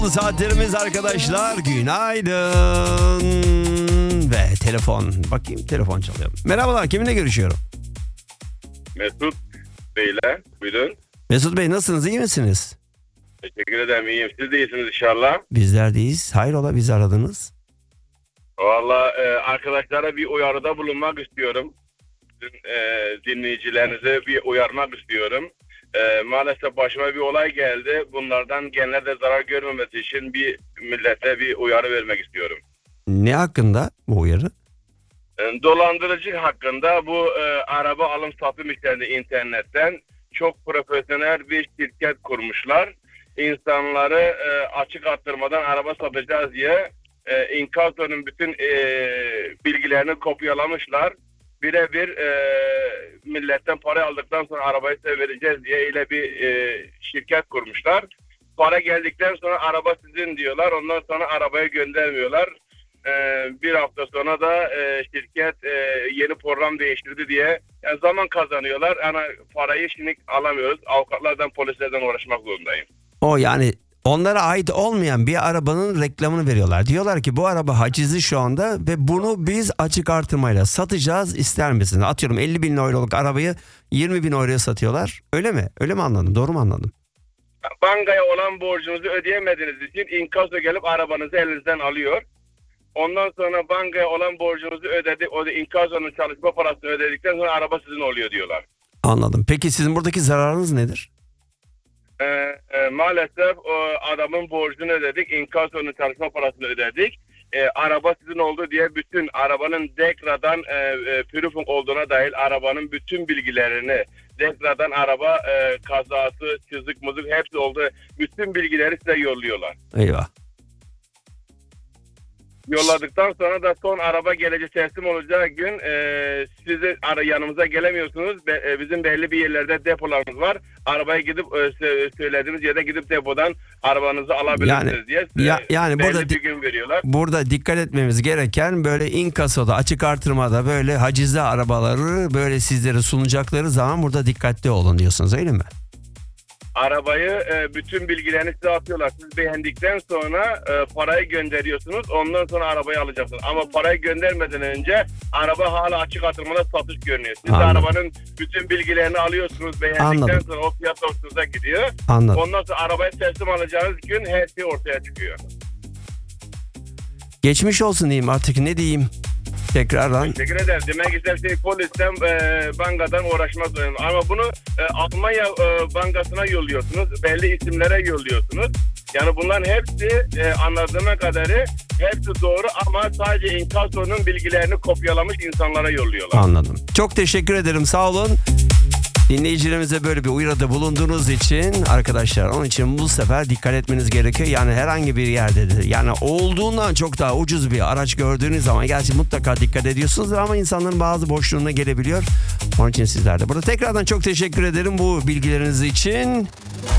Saatlerimiz arkadaşlar, günaydın. Ve telefon, bakayım telefon çalıyor. Merhabalar, kiminle görüşüyorum? Mesut Bey'le. Buyurun. Mesut Bey, nasılsınız, iyi misiniz? Teşekkür ederim. İyiyim. Siz de iyisiniz inşallah. Bizler deyiz. Hayrola, bizi aradınız? Valla arkadaşlara bir uyarıda bulunmak istiyorum. Sizin dinleyicilerinize bir uyarmak istiyorum. Maalesef başıma bir olay geldi. Bunlardan genelde de zarar görmemesi için bir millete bir uyarı vermek istiyorum. Ne hakkında bu uyarı? Dolandırıcı hakkında bu araba alım satım işlerinde internetten çok profesyonel bir şirket kurmuşlar. İnsanları açık arttırmadan araba satacağız diye inkasonun bütün bilgilerini kopyalamışlar. Birebir milletten para aldıktan sonra arabayı size vereceğiz diye öyle bir şirket kurmuşlar. Para geldikten sonra araba sizin diyorlar. Ondan sonra arabayı göndermiyorlar. Bir hafta sonra da şirket yeni program değiştirdi diye yani zaman kazanıyorlar. Yani parayı şimdi alamıyoruz. Avukatlardan, polislerden uğraşmak zorundayım. O yani onlara ait olmayan bir arabanın reklamını veriyorlar. Diyorlar ki bu araba hacizli şu anda ve bunu biz açık artırmayla satacağız, ister misiniz? Atıyorum 50 bin euroluk arabayı 20 bin euroya satıyorlar. Öyle mi? Öyle mi anladım? Doğru mu anladım? Bankaya olan borcunuzu ödeyemediğiniz için inkaso gelip arabanızı elinizden alıyor. Ondan sonra bankaya olan borcunuzu ödedik. O da inkasonun çalışma parasını ödedikten sonra araba sizin oluyor diyorlar. Anladım. Peki sizin buradaki zararınız nedir? Maalesef o adamın borcunu ödedik. İnkasonun çalışma parasını ödedik. Araba sizin oldu diye bütün arabanın dekradan pürüfün olduğuna dair arabanın bütün bilgilerini, dekradan araba kazası, çizik mızık hepsi oldu. Bütün bilgileri size yolluyorlar. Eyvah. Yolladıktan sonra da son araba gelecek teslim olacağı gün sizi yanımıza gelemiyorsunuz. Bizim belli bir yerlerde depolarımız var. Arabaya gidip söylediğimiz yere gidip depodan arabanızı alabilirsiniz diye yani belli burada bir gün veriyorlar. Burada dikkat etmemiz gereken böyle inkasoda, açık artırmada böyle hacizli arabaları böyle sizlere sunacakları zaman burada dikkatli olun diyorsunuz, öyle mi? Arabayı bütün bilgilerini size atıyorlar. Siz beğendikten sonra parayı gönderiyorsunuz. Ondan sonra arabayı alacaksınız. Ama parayı göndermeden önce araba hala açık artırmada satış görünüyor. Siz de arabanın bütün bilgilerini alıyorsunuz. Beğendikten sonra o fiyat hoşunuza gidiyor. Anladım. Ondan sonra arabayı teslim alacağınız gün her şey ortaya çıkıyor. Geçmiş olsun diyeyim artık, ne diyeyim tekrardan. Teşekkür ederim. Demek istediğim polisten, bankadan uğraşmak zorunda. Ama bunu Almanya bankasına yolluyorsunuz. Belli isimlere yolluyorsunuz. Yani bunların hepsi anladığıma kadarı hepsi doğru ama sadece inkasonun bilgilerini kopyalamış insanlara yolluyorlar. Anladım. Çok teşekkür ederim, sağ olun. Dinleyicilerimize böyle bir uyarıda bulunduğunuz için arkadaşlar, onun için bu sefer dikkat etmeniz gerekiyor. Yani herhangi bir yerde de, yani olduğundan çok daha ucuz bir araç gördüğünüz zaman gerçi mutlaka dikkat ediyorsunuz ama insanların bazı boşluğuna gelebiliyor. Onun için sizler de burada tekrardan çok teşekkür ederim bu bilgileriniz için.